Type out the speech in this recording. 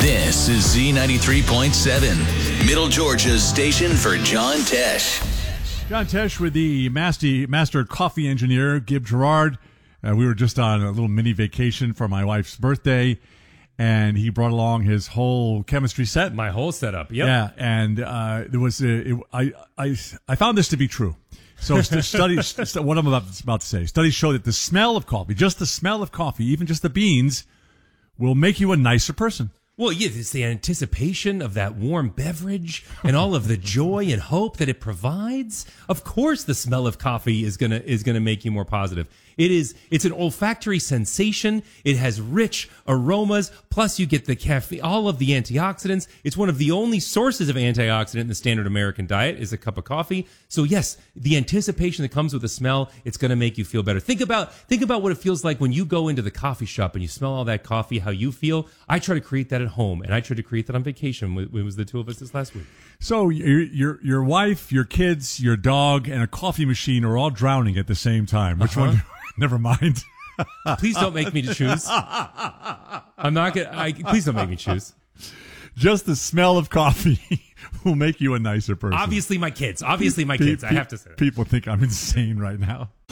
This is Z93.7, Middle Georgia's station for John Tesh. John Tesh with the master coffee engineer, Gib Gerard. We were just on a little mini vacation for my wife's birthday, and he brought along his whole chemistry set. My whole setup, yep. Yeah, and there was I found this to be true. So studies, what I'm about to say, studies show that the smell of coffee, just the smell of coffee, even just the beans, will make you a nicer person. Well, yeah, it's the anticipation of that warm beverage and all of the joy and hope that it provides. Of course, the smell of coffee is gonna make you more positive. It's an olfactory sensation. It has rich aromas. Plus, you get the caffeine, all of the antioxidants. It's one of the only sources of antioxidant in the standard American diet is a cup of coffee. So yes, the anticipation that comes with the smell, it's going to make you feel better. Think about what it feels like when you go into the coffee shop and you smell all that coffee, how you feel. I try to create that at home, and I tried to create that on vacation. It was the two of us this last week. So your wife, your kids, your dog, and a coffee machine are all drowning at the same time. Which one? Never mind. Please don't make me choose. I'm not gonna. Please don't make me choose. Just the smell of coffee will make you a nicer person. Obviously, my kids. I have to say that. People think I'm insane right now.